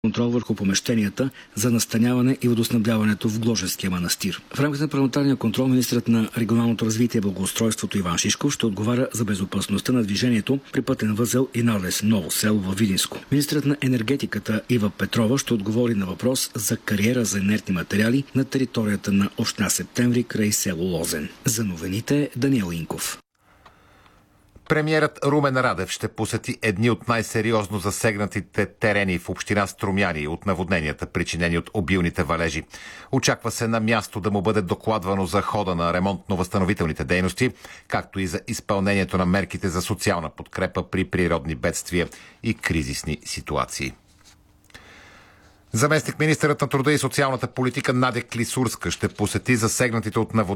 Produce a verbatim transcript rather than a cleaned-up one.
контрол върху помещенията за настаняване и водоснабдяването в Гложевския манастир. В рамките на парламентарния контрол министърът на регионалното развитие и благоустройството Иван Шишков ще отговаря за безопасността на движението при пътен възел Инарлес Ново село във Видинско. Министърът на енергетиката Ива Петрова ще отговори на въпрос за кариера за инертни материали на територията на община Септември край село Лозен. За новините Даниел Инков. Премиерът Румен Радев ще посети едни от най-сериозно засегнатите терени в община Струмяни от наводненията, причинени от обилните валежи. Очаква се на място да му бъде докладвано за хода на ремонтно-възстановителните дейности, както и за изпълнението на мерките за социална подкрепа при природни бедствия и кризисни ситуации. Заместник министърът на труда и социалната политика Надя Клисурска ще посети засегнатите от наводненията